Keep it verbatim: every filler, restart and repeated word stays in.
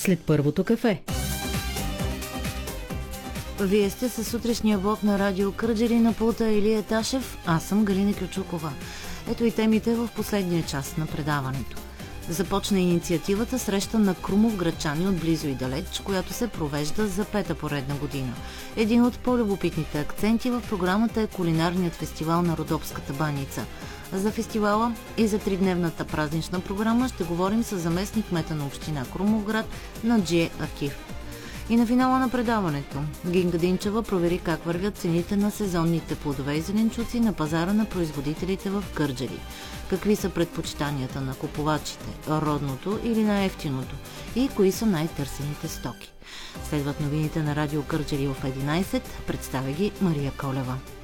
след първото кафе. Вие сте със сутрешния блок на Радио Кърджали, на пулта Илия Ташев. Аз съм Галина Кючукова. Ето и темите в последния част на предаването. Започна инициативата Среща на крумовградчани от близо и далеч, която се провежда за пета поредна година. Един от по-любопитните акценти в програмата е кулинарният фестивал на Родопската баница. За фестивала и за тридневната празнична програма ще говорим с заместник-кмета на община Крумовград Наджие Акив. И на финала на предаването Гинка Динчева провери как вървят цените на сезонните плодове и зеленчуци на пазара на производителите в Кърджали. Какви са предпочитанията на купувачите, родното или най-евтиното, и кои са най-търсените стоки. Следват новините на Радио Кърджали в единайсет. Представя ги Мария Колева.